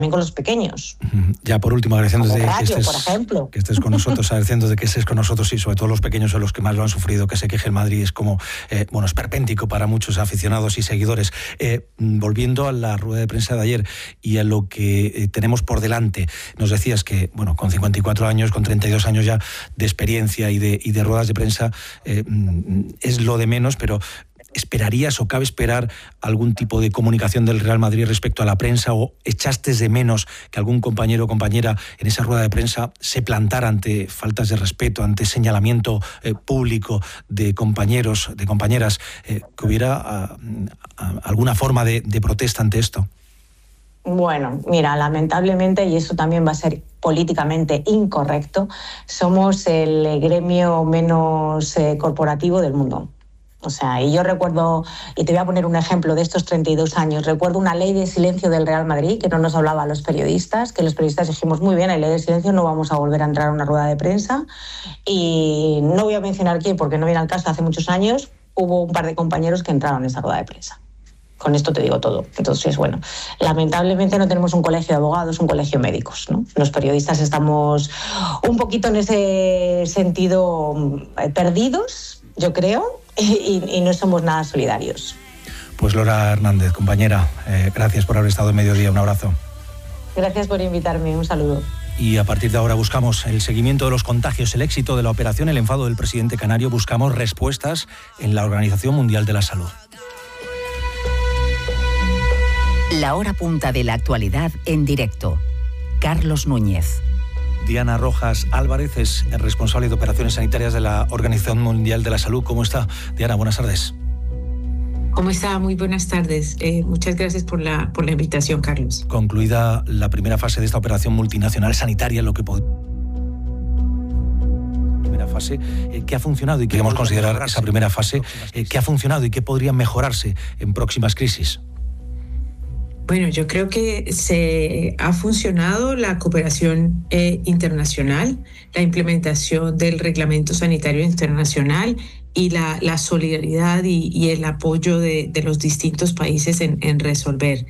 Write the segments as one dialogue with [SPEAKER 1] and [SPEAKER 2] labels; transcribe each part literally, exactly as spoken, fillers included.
[SPEAKER 1] con los pequeños.
[SPEAKER 2] Ya por último, agradeciendo de
[SPEAKER 1] radio,
[SPEAKER 2] que, estés,
[SPEAKER 1] por ejemplo.
[SPEAKER 2] que estés con nosotros, agradeciendo de que estés con nosotros y sobre todo los pequeños son los que más lo han sufrido, que se queje el Madrid es como, eh, bueno, esperpéntico para muchos aficionados y seguidores. Eh, volviendo a la rueda de prensa de ayer y a lo que eh, tenemos por delante, nos decías que, bueno, con cincuenta y cuatro años, con treinta y dos años ya de experiencia y de, y de ruedas de prensa, eh, es lo de menos, pero ¿esperarías o cabe esperar algún tipo de comunicación del Real Madrid respecto a la prensa, o echaste de menos que algún compañero o compañera en esa rueda de prensa se plantara ante faltas de respeto, ante señalamiento eh, público de compañeros, de compañeras, eh, que hubiera a, a, alguna forma de, de protesta ante esto?
[SPEAKER 1] Bueno, mira, lamentablemente, y eso también va a ser políticamente incorrecto, somos el gremio menos eh, corporativo del mundo. O sea, y yo recuerdo, y te voy a poner un ejemplo de estos treinta y dos años, recuerdo una ley de silencio del Real Madrid que no nos hablaba a los periodistas, que los periodistas dijimos, muy bien, hay ley de silencio, no vamos a volver a entrar a una rueda de prensa, y no voy a mencionar quién porque no viene al caso, hace muchos años hubo un par de compañeros que entraron en esa rueda de prensa. Con esto te digo todo. Entonces, bueno, lamentablemente no tenemos un colegio de abogados, un colegio de médicos, ¿no? Los periodistas estamos un poquito en ese sentido perdidos, yo creo, y, y no somos nada solidarios.
[SPEAKER 2] Pues Lora Hernández, compañera, eh, gracias por haber estado en Mediodía, un abrazo.
[SPEAKER 1] Gracias por invitarme, un saludo.
[SPEAKER 2] Y a partir de ahora buscamos el seguimiento de los contagios, el éxito de la operación, el enfado del presidente canario, buscamos respuestas en la Organización Mundial de la Salud.
[SPEAKER 3] La hora punta de la actualidad en directo. Carlos Núñez.
[SPEAKER 2] Diana Rojas Álvarez es responsable de operaciones sanitarias de la Organización Mundial de la Salud. ¿Cómo está? Diana, buenas tardes.
[SPEAKER 4] ¿Cómo está? Muy buenas tardes. Eh, muchas gracias por la, por la invitación, Carlos.
[SPEAKER 2] Concluida la primera fase de esta operación multinacional sanitaria, lo que pod... primera fase, eh, ¿qué ha funcionado y qué queremos considerar esa primera fase? Eh, ¿Qué ha funcionado y qué podría mejorarse en próximas crisis?
[SPEAKER 4] Bueno, yo creo que se ha funcionado la cooperación eh, internacional, la implementación del Reglamento Sanitario Internacional y la, la solidaridad y, y el apoyo de, de los distintos países en, en resolver.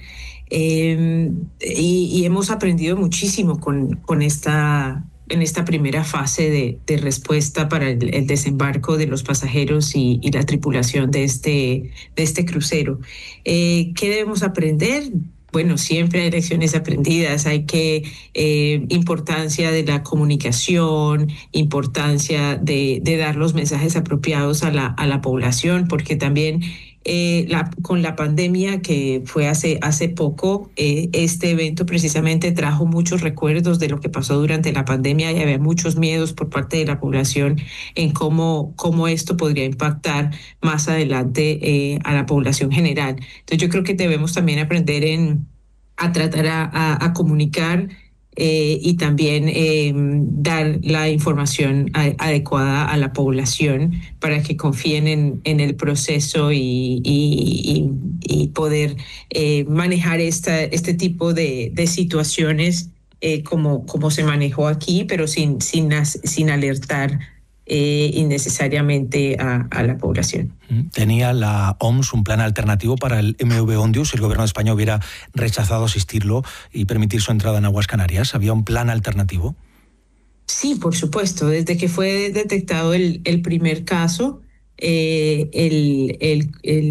[SPEAKER 4] Eh, y, y hemos aprendido muchísimo con, con esta, en esta primera fase de, de respuesta para el, el desembarco de los pasajeros y, y la tripulación de este, de este crucero. Eh, ¿Qué debemos aprender? Bueno, siempre hay lecciones aprendidas, hay que, eh, importancia de la comunicación, importancia de, de dar los mensajes apropiados a la, a la población, porque también eh, la, con la pandemia que fue hace, hace poco, eh, este evento precisamente trajo muchos recuerdos de lo que pasó durante la pandemia y había muchos miedos por parte de la población en cómo, cómo esto podría impactar más adelante eh, a la población general. Entonces yo creo que debemos también aprender en, a tratar a, a, a comunicar Eh, y también eh, dar la información a, adecuada a la población para que confíen en, en el proceso y, y, y, y poder eh, manejar esta, este tipo de, de situaciones eh, como, como se manejó aquí, pero sin, sin, sin alertar Eh, innecesariamente a, a la población.
[SPEAKER 2] ¿Tenía la O M S un plan alternativo para el M V Ondius si el gobierno de España hubiera rechazado asistirlo y permitir su entrada en aguas canarias? ¿Había un plan alternativo?
[SPEAKER 4] Sí, por supuesto. Desde que fue detectado el, el primer caso, eh, el, el,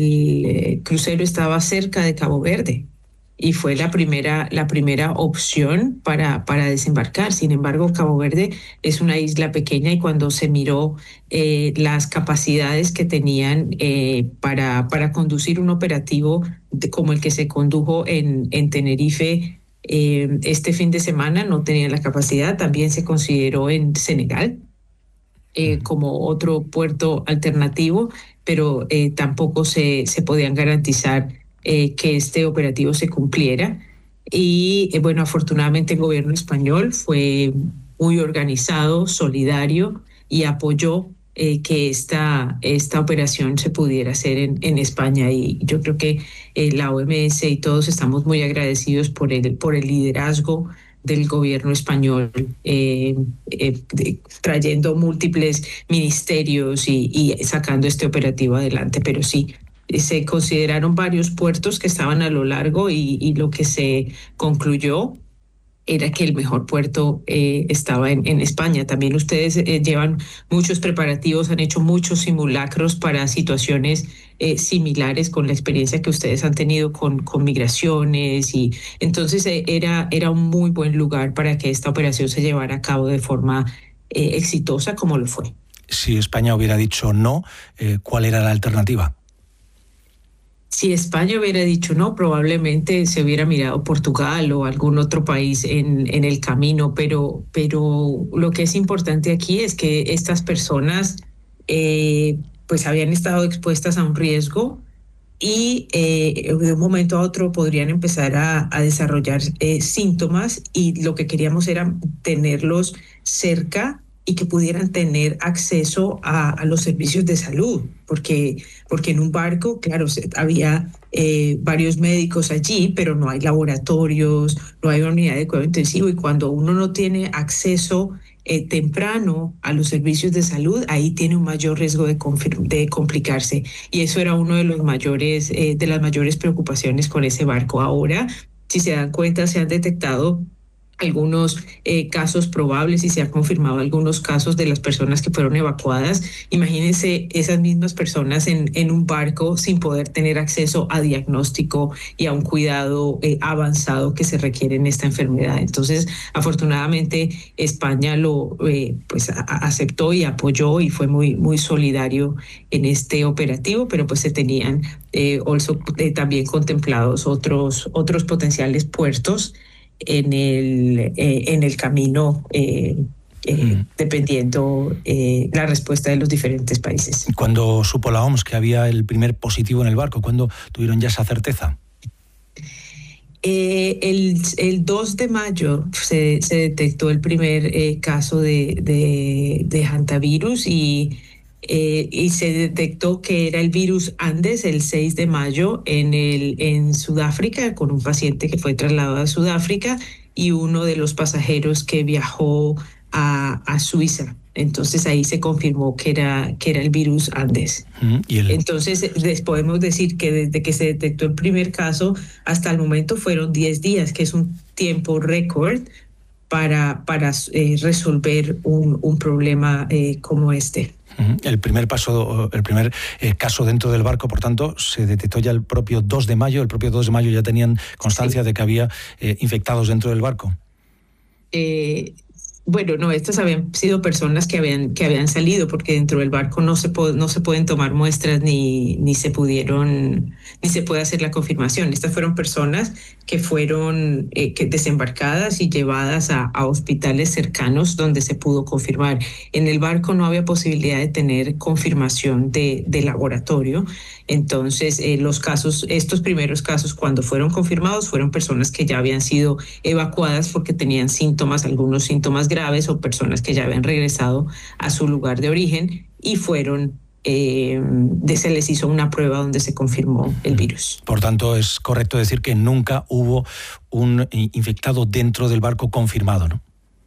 [SPEAKER 4] el crucero estaba cerca de Cabo Verde y fue la primera, la primera opción para, para desembarcar. Sin embargo, Cabo Verde es una isla pequeña y cuando se miró eh, las capacidades que tenían eh, para, para conducir un operativo de, como el que se condujo en, en Tenerife eh, este fin de semana, no tenía la capacidad. También se consideró en Senegal eh, como otro puerto alternativo, pero eh, tampoco se, se podían garantizar Eh, que este operativo se cumpliera. Y eh, bueno, afortunadamente el gobierno español fue muy organizado, solidario y apoyó eh, que esta, esta operación se pudiera hacer en, en España. Y yo creo que eh, la O M S y todos estamos muy agradecidos por el, por el liderazgo del gobierno español, eh, eh, de, trayendo múltiples ministerios y, y sacando este operativo adelante. Pero sí, se consideraron varios puertos que estaban a lo largo y, y lo que se concluyó era que el mejor puerto eh, estaba en, en España. También ustedes eh, llevan muchos preparativos, han hecho muchos simulacros para situaciones eh, similares con la experiencia que ustedes han tenido con, con migraciones, y entonces eh, era, era un muy buen lugar para que esta operación se llevara a cabo de forma eh, exitosa como lo fue.
[SPEAKER 2] Si España hubiera dicho no, eh, ¿cuál era la alternativa?
[SPEAKER 4] Si España hubiera dicho no, probablemente se hubiera mirado Portugal o algún otro país en, en el camino, pero, pero lo que es importante aquí es que estas personas eh, pues habían estado expuestas a un riesgo y eh, de un momento a otro podrían empezar a, a desarrollar eh, síntomas, y lo que queríamos era tenerlos cerca y que pudieran tener acceso a, a los servicios de salud, porque, porque en un barco, claro, había eh, varios médicos allí, pero no hay laboratorios, no hay una unidad de cuidado intensivo, y cuando uno no tiene acceso eh, temprano a los servicios de salud, ahí tiene un mayor riesgo de, de complicarse, y eso era uno de los mayores, eh, de las mayores preocupaciones con ese barco. Ahora, si se dan cuenta, se han detectado algunos eh, casos probables y se han confirmado algunos casos de las personas que fueron evacuadas. Imagínense esas mismas personas en, en un barco sin poder tener acceso a diagnóstico y a un cuidado eh, avanzado que se requiere en esta enfermedad. Entonces, afortunadamente, España lo eh, pues a, aceptó y apoyó y fue muy, muy solidario en este operativo, pero pues se tenían eh, also, eh, también contemplados otros, otros potenciales puertos en el, eh, en el camino, eh, eh, mm. dependiendo eh, la respuesta de los diferentes países.
[SPEAKER 2] Cuando supo la O M S que había el primer positivo en el barco, ¿cuándo tuvieron ya esa certeza?
[SPEAKER 4] Eh, el, el dos de mayo se, se detectó el primer eh, caso de, de, de hantavirus, y Eh, y se detectó que era el virus Andes el seis de mayo en, el, en Sudáfrica, con un paciente que fue trasladado a Sudáfrica y uno de los pasajeros que viajó a, a Suiza. Entonces ahí se confirmó que era, que era el virus Andes. Mm, ¿y el... Entonces les podemos decir que desde que se detectó el primer caso hasta el momento fueron diez días, que es un tiempo récord para, para eh, resolver un, un problema eh, como este.
[SPEAKER 2] El primer paso, el primer eh, caso dentro del barco, por tanto, se detectó ya el propio dos de mayo. El propio dos de mayo ya tenían constancia sí. de que había eh, infectados dentro del barco.
[SPEAKER 4] Eh, bueno, no, estas habían sido personas que habían que habían salido, porque dentro del barco no se po- no se pueden tomar muestras ni ni se pudieron ni se puede hacer la confirmación. Estas fueron personas que fueron eh, que desembarcadas y llevadas a, a hospitales cercanos donde se pudo confirmar. En el barco no había posibilidad de tener confirmación de, de laboratorio. Entonces, eh, los casos, estos primeros casos, cuando fueron confirmados, fueron personas que ya habían sido evacuadas porque tenían síntomas, algunos síntomas graves, o personas que ya habían regresado a su lugar de origen y fueron Eh, de, se les hizo una prueba donde se confirmó el virus.
[SPEAKER 2] Por tanto, es correcto decir que nunca hubo un infectado dentro del barco confirmado, ¿no?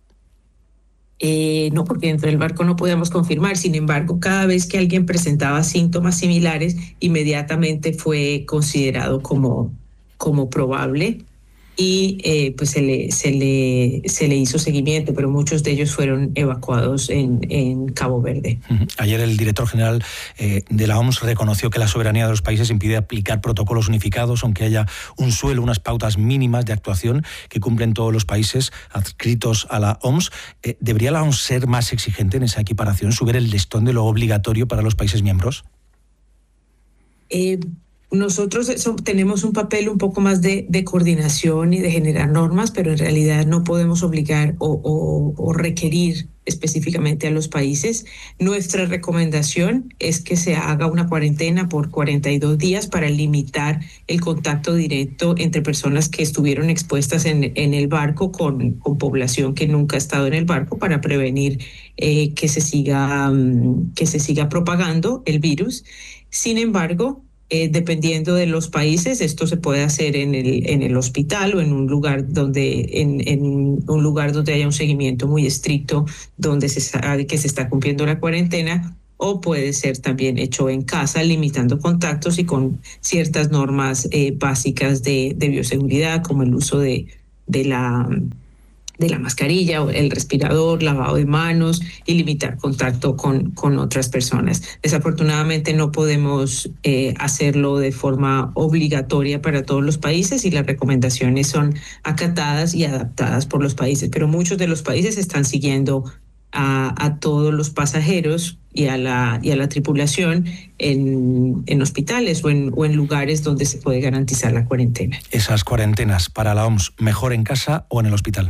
[SPEAKER 4] Eh, no, porque dentro del barco no podíamos confirmar. Sin embargo, cada vez que alguien presentaba síntomas similares, inmediatamente fue considerado como, como probable. Y eh, pues se le, se, le, se le hizo seguimiento, pero muchos de ellos fueron evacuados en, en Cabo Verde.
[SPEAKER 2] Ayer el director general eh, de la O M S reconoció que la soberanía de los países impide aplicar protocolos unificados, aunque haya un suelo, unas pautas mínimas de actuación que cumplen todos los países adscritos a la O M S. Eh, ¿Debería la O M S ser más exigente en esa equiparación, subir el listón de lo obligatorio para los países miembros?
[SPEAKER 4] Eh, Nosotros eso, tenemos un papel un poco más de, de coordinación y de generar normas, pero en realidad no podemos obligar o, o, o requerir específicamente a los países. Nuestra recomendación es que se haga una cuarentena por cuarenta y dos días para limitar el contacto directo entre personas que estuvieron expuestas en, en el barco con, con población que nunca ha estado en el barco, para prevenir eh, que se siga, um, que se siga propagando el virus. Sin embargo, Eh, dependiendo de los países, esto se puede hacer en el, en el hospital o en un lugar donde, en, en un lugar donde haya un seguimiento muy estricto, donde se sabe que se está cumpliendo la cuarentena, o puede ser también hecho en casa, limitando contactos y con ciertas normas eh, básicas de, de bioseguridad, como el uso de, de la de la mascarilla o el respirador, lavado de manos y limitar contacto con, con otras personas. Desafortunadamente no podemos eh, hacerlo de forma obligatoria para todos los países y las recomendaciones son acatadas y adaptadas por los países, pero muchos de los países están siguiendo a, a todos los pasajeros y a la, y a la tripulación en, en hospitales o en, o en lugares donde se puede garantizar la cuarentena.
[SPEAKER 2] Esas cuarentenas para la O M S, ¿mejor en casa o en el hospital?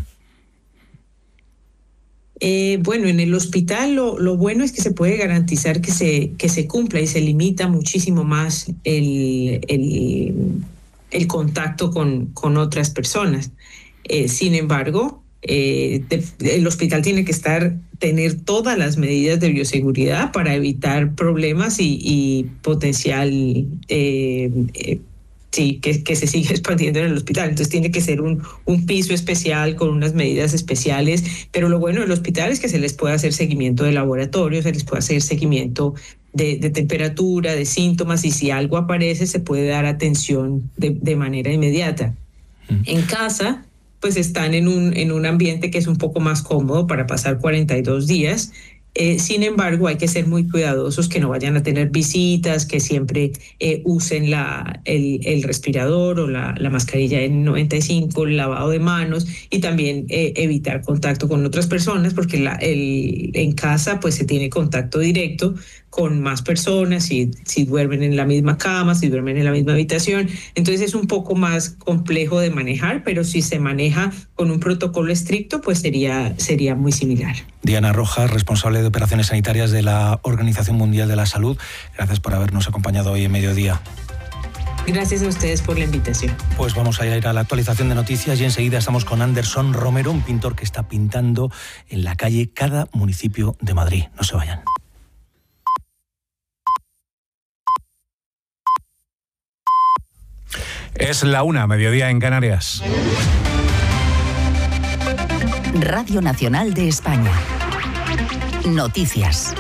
[SPEAKER 4] Eh, bueno, en el hospital lo, lo bueno es que se puede garantizar que se, que se cumpla y se limita muchísimo más el, el, el contacto con, con otras personas. Eh, sin embargo, eh, de, el hospital tiene que estar, tener todas las medidas de bioseguridad para evitar problemas y, y potencial eh, eh, Sí, que, que se sigue expandiendo en el hospital. Entonces tiene que ser un, un piso especial con unas medidas especiales. Pero lo bueno del hospital es que se les puede hacer seguimiento de laboratorio, se les puede hacer seguimiento de, de temperatura, de síntomas, y si algo aparece se puede dar atención de, de manera inmediata. Mm. En casa, pues están en un, en un ambiente que es un poco más cómodo para pasar cuarenta y dos días. Eh, sin embargo, hay que ser muy cuidadosos, que no vayan a tener visitas, que siempre eh, usen la, el, el respirador o la, la mascarilla N noventa y cinco, el lavado de manos, y también eh, evitar contacto con otras personas, porque la, el, en casa pues se tiene contacto directo con más personas, si, si duermen en la misma cama, si duermen en la misma habitación. Entonces es un poco más complejo de manejar, pero si se maneja con un protocolo estricto, pues sería, sería muy similar.
[SPEAKER 2] Diana Rojas, responsable de operaciones sanitarias de la Organización Mundial de la Salud, gracias por habernos acompañado hoy en Mediodía.
[SPEAKER 4] Gracias a ustedes por la invitación.
[SPEAKER 2] Pues vamos a ir a la actualización de noticias y enseguida estamos con Anderson Romero, un pintor que está pintando en la calle cada municipio de Madrid. No se vayan.
[SPEAKER 5] Es la una, mediodía en Canarias.
[SPEAKER 3] Radio Nacional de España. Noticias.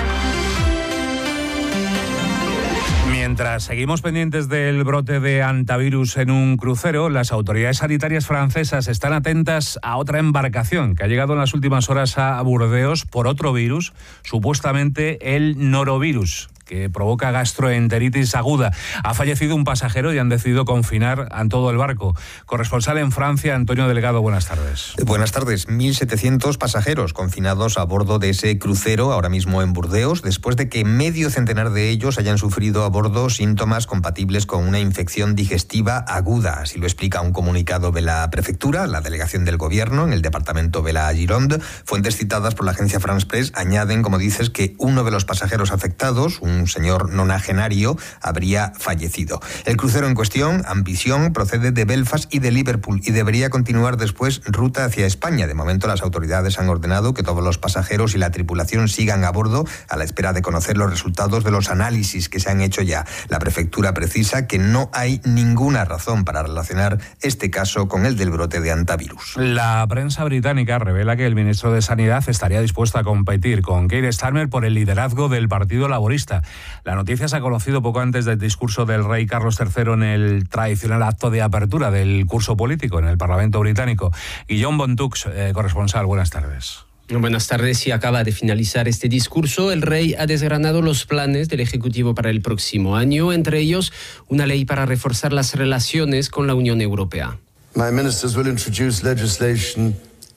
[SPEAKER 5] Mientras seguimos pendientes del brote de hantavirus en un crucero, las autoridades sanitarias francesas están atentas a otra embarcación que ha llegado en las últimas horas a Burdeos por otro virus, supuestamente el norovirus, que provoca gastroenteritis aguda. Ha fallecido un pasajero y han decidido confinar a todo el barco. Corresponsal en Francia, Antonio Delgado, buenas tardes.
[SPEAKER 6] Buenas tardes. mil setecientos pasajeros confinados a bordo de ese crucero ahora mismo en Burdeos, después de que medio centenar de ellos hayan sufrido a bordo síntomas compatibles con una infección digestiva aguda. Así lo explica un comunicado de la prefectura, la delegación del gobierno en el departamento de la Gironde. Fuentes citadas por la agencia France Press añaden, como dices, que uno de los pasajeros afectados, un un señor nonagenario, habría fallecido. El crucero en cuestión, Ambition, procede de Belfast y de Liverpool y debería continuar después ruta hacia España. De momento las autoridades han ordenado que todos los pasajeros y la tripulación sigan a bordo a la espera de conocer los resultados de los análisis que se han hecho ya. La prefectura precisa que no hay ninguna razón para relacionar este caso con el del brote de hantavirus.
[SPEAKER 5] La prensa británica revela que el ministro de Sanidad estaría dispuesto a competir con Keir Starmer por el liderazgo del Partido Laborista. La noticia se ha conocido poco antes del discurso del rey Carlos tercero en el tradicional acto de apertura del curso político en el Parlamento británico. Guillaume Bontux, eh, corresponsal, buenas tardes.
[SPEAKER 7] Buenas tardes. Y acaba de finalizar este discurso. El rey ha desgranado los planes del Ejecutivo para el próximo año, entre ellos una ley para reforzar las relaciones con la Unión Europea.
[SPEAKER 8] My ministers will introduce legislation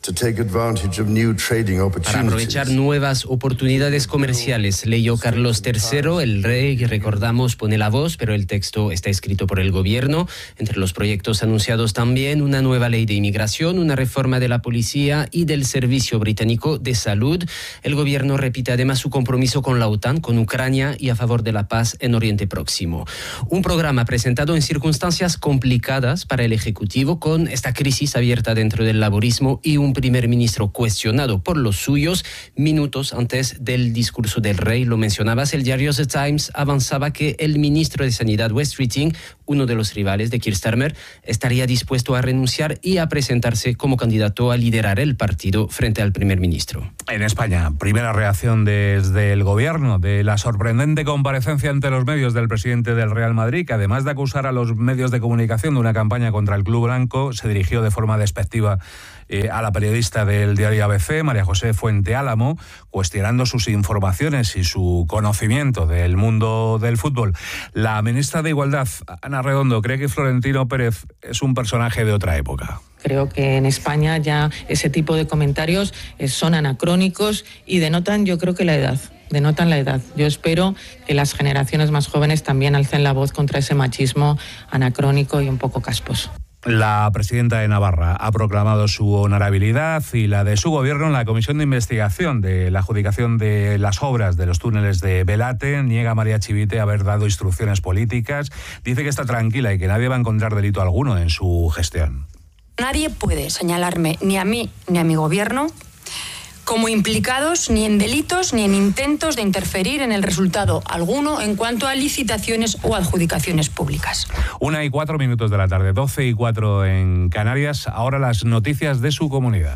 [SPEAKER 7] para aprovechar nuevas oportunidades comerciales. Leyó Carlos tercero, el rey, que recordamos pone la voz, pero el texto está escrito por el gobierno. Entre los proyectos anunciados también una nueva ley de inmigración, una reforma de la policía y del Servicio Británico de Salud. El gobierno repite además su compromiso con la OTAN, con Ucrania y a favor de la paz en Oriente Próximo. Un programa presentado en circunstancias complicadas para el Ejecutivo, con esta crisis abierta dentro del laborismo y un primer ministro cuestionado por los suyos. Minutos antes del discurso del rey, lo mencionabas, el diario The Times avanzaba que el ministro de Sanidad, Wes Streeting, uno de los rivales de Keir Starmer, estaría dispuesto a renunciar y a presentarse como candidato a liderar el partido frente al primer ministro.
[SPEAKER 5] En España, primera reacción desde el gobierno de la sorprendente comparecencia ante los medios del presidente del Real Madrid, que además de acusar a los medios de comunicación de una campaña contra el club blanco, se dirigió de forma despectiva eh, a la periodista del diario A B C, María José Fuente Álamo, cuestionando sus informaciones y su conocimiento del mundo del fútbol. La ministra de Igualdad, Ana Redondo, cree que Florentino Pérez es un personaje de otra época.
[SPEAKER 9] Creo que en España ya ese tipo de comentarios son anacrónicos y denotan, yo creo que la edad. denotan la edad. Yo espero que las generaciones más jóvenes también alcen la voz contra ese machismo anacrónico y un poco casposo.
[SPEAKER 5] La presidenta de Navarra ha proclamado su honorabilidad y la de su gobierno en la Comisión de Investigación de la adjudicación de las obras de los túneles de Belate. Niega María Chivite haber dado instrucciones políticas. Dice que está tranquila y que nadie va a encontrar delito alguno en su gestión.
[SPEAKER 10] Nadie puede señalarme, ni a mí ni a mi gobierno, como implicados ni en delitos ni en intentos de interferir en el resultado alguno en cuanto a licitaciones o adjudicaciones públicas.
[SPEAKER 5] Una y cuatro minutos de la tarde, doce y cuatro en Canarias. Ahora las noticias de su comunidad.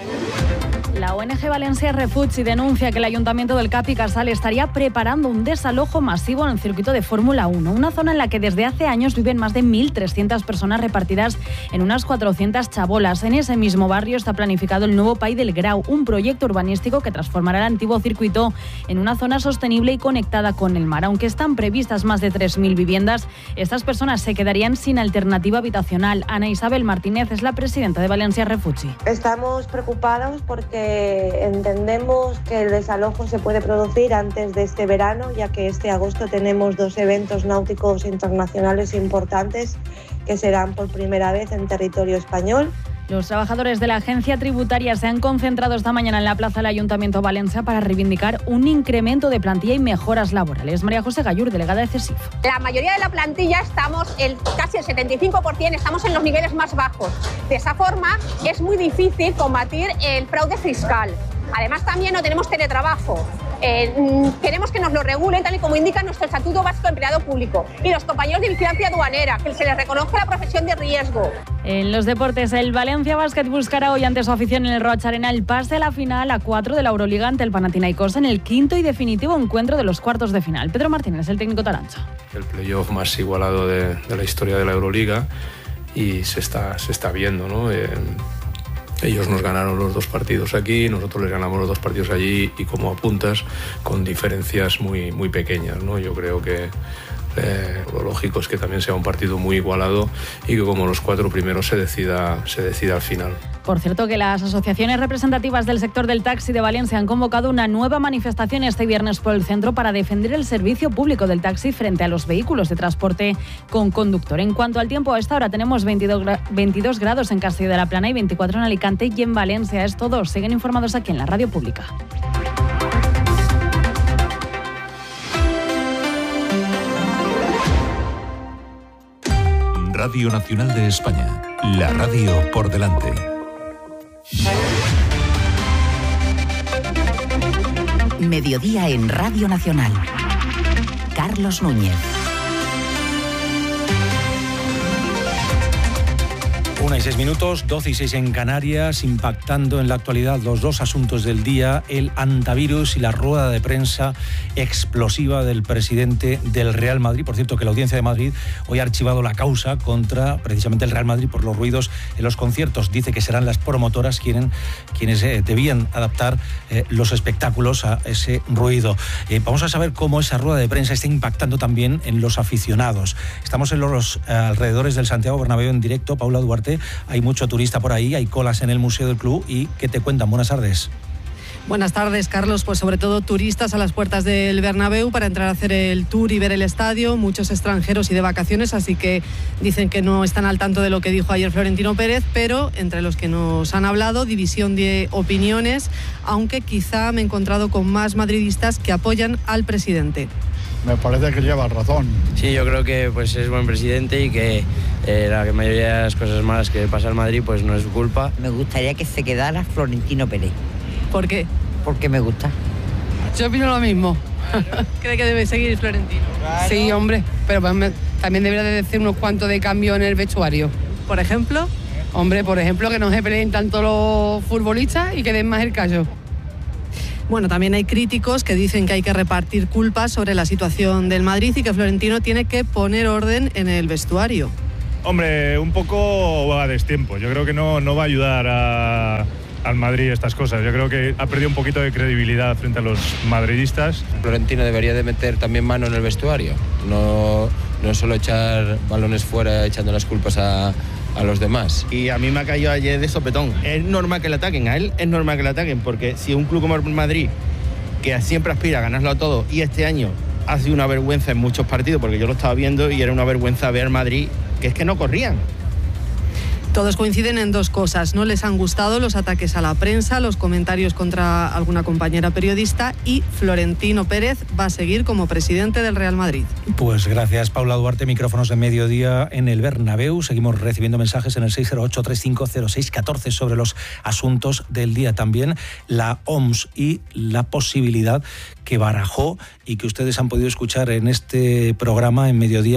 [SPEAKER 11] La O N G Valencia Refugi denuncia que el Ayuntamiento del Cap y Casal estaría preparando un desalojo masivo en el circuito de Fórmula uno, una zona en la que desde hace años viven más de mil trescientas personas repartidas en unas cuatrocientas chabolas. En ese mismo barrio está planificado el nuevo Pai del Grau, un proyecto urbanístico que transformará el antiguo circuito en una zona sostenible y conectada con el mar. Aunque están previstas más de tres mil viviendas, estas personas se quedarían sin alternativa habitacional. Ana Isabel Martínez es la presidenta de Valencia Refugi.
[SPEAKER 12] Estamos preocupados porque entendemos que el desalojo se puede producir antes de este verano, ya que este agosto tenemos dos eventos náuticos internacionales importantes que serán por primera vez en territorio español.
[SPEAKER 11] Los trabajadores de la agencia tributaria se han concentrado esta mañana en la plaza del Ayuntamiento de Valencia para reivindicar un incremento de plantilla y mejoras laborales. María José Gallur, delegada de CESIF.
[SPEAKER 13] La mayoría de la plantilla estamos, el, casi el setenta y cinco por ciento, estamos en los niveles más bajos. De esa forma es muy difícil combatir el fraude fiscal. Además también no tenemos teletrabajo. Eh, queremos que nos lo regulen tal y como indica nuestro Estatuto Básico de Empleado Público y los compañeros de vigilancia aduanera, que se les reconozca la profesión de riesgo.
[SPEAKER 11] En los deportes, el Valencia Basket buscará hoy ante su afición en el Roig Arena el pase a la final a cuatro de la Euroliga ante el Panathinaikos en el quinto y definitivo encuentro de los cuartos de final. Pedro Martínez, el técnico tarancho.
[SPEAKER 14] El playoff más igualado de, de la historia de la Euroliga y se está, se está viendo, ¿no? Eh, Ellos nos ganaron los dos partidos aquí, nosotros les ganamos los dos partidos allí y como apuntas, con diferencias muy, muy pequeñas, ¿no? Yo creo que eh, lo lógico es que también sea un partido muy igualado y que como los cuatro primeros se decida, se decida al final.
[SPEAKER 11] Por cierto, que las asociaciones representativas del sector del taxi de Valencia han convocado una nueva manifestación este viernes por el centro para defender el servicio público del taxi frente a los vehículos de transporte con conductor. En cuanto al tiempo, a esta hora tenemos veintidós grados en Castelló de la Plana y veinticuatro en Alicante y en Valencia. Es todo. Siguen informados aquí en la Radio Pública.
[SPEAKER 15] Radio Nacional de España. La radio por delante.
[SPEAKER 3] Mediodía en Radio Nacional. Carlos Núñez.
[SPEAKER 2] Una y seis minutos, doce y seis en Canarias, impactando en la actualidad los dos asuntos del día, el antivirus y la rueda de prensa explosiva del presidente del Real Madrid. Por cierto, que la Audiencia de Madrid hoy ha archivado la causa contra precisamente el Real Madrid por los ruidos en los conciertos. Dice que serán las promotoras quienes, quienes eh, debían adaptar eh, los espectáculos a ese ruido. Eh, vamos a saber cómo esa rueda de prensa está impactando también en los aficionados. Estamos en los eh, alrededores del Santiago Bernabéu en directo. Paula Duarte, hay mucho turista por ahí, hay colas en el Museo del Club. ¿Y qué te cuentan? Buenas tardes.
[SPEAKER 16] Buenas tardes, Carlos. Pues sobre todo turistas a las puertas del Bernabéu para entrar a hacer el tour y ver el estadio, muchos extranjeros y de vacaciones, así que dicen que no están al tanto de lo que dijo ayer Florentino Pérez, pero entre los que nos han hablado, división de opiniones, aunque quizá me he encontrado con más madridistas que apoyan al presidente.
[SPEAKER 17] Me parece que lleva razón.
[SPEAKER 18] Sí, yo creo que pues es buen presidente y que eh, la mayoría de las cosas malas que pasa en Madrid pues no es su culpa.
[SPEAKER 19] Me gustaría que se quedara Florentino Pérez.
[SPEAKER 16] ¿Por qué?
[SPEAKER 19] Porque me gusta.
[SPEAKER 16] Yo opino lo mismo. ¿Cree que debe seguir Florentino?
[SPEAKER 20] Claro. Sí, hombre, pero también debería de decir unos cuantos de cambio en el vestuario.
[SPEAKER 16] ¿Por ejemplo?
[SPEAKER 20] Hombre, por ejemplo, que no se peleen tanto los futbolistas y que den más el callo.
[SPEAKER 16] Bueno, también hay críticos que dicen que hay que repartir culpas sobre la situación del Madrid y que Florentino tiene que poner orden en el vestuario.
[SPEAKER 21] Hombre, un poco a destiempo. Yo creo que no, no va a ayudar a, al Madrid estas cosas. Yo creo que ha perdido un poquito de credibilidad frente a los madridistas.
[SPEAKER 22] Florentino debería de meter también mano en el vestuario. No, no solo echar balones fuera echando las culpas a, a los demás.
[SPEAKER 23] Y a mí me ha caído ayer de sopetón. Es normal que le ataquen, a él es normal que le ataquen, porque si un club como el Madrid, que siempre aspira a ganarlo todo, y este año ha sido una vergüenza en muchos partidos, porque yo lo estaba viendo y era una vergüenza ver Madrid, que es que no corrían.
[SPEAKER 16] Todos coinciden en dos cosas. No les han gustado los ataques a la prensa, los comentarios contra alguna compañera periodista, y Florentino Pérez va a seguir como presidente del Real Madrid.
[SPEAKER 2] Pues gracias, Paula Duarte. Micrófonos de mediodía en el Bernabéu. Seguimos recibiendo mensajes en el seis cero ocho, tres cinco cero seis uno cuatro sobre los asuntos del día. También la O M S y la posibilidad que barajó y que ustedes han podido escuchar en este programa en mediodía